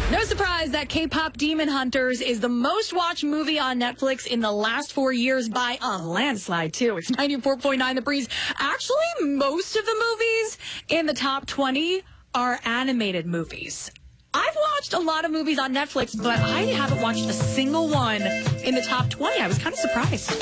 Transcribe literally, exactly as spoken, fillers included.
No surprise that K-pop Demon Hunters is the most watched movie on Netflix in the last four years by a landslide, too. It's ninety-four point nine The Breeze. Actually, most of the movies in the top twenty are animated movies. I've watched a lot of movies on Netflix, but I haven't watched a single one in the top twenty. I was kind of surprised.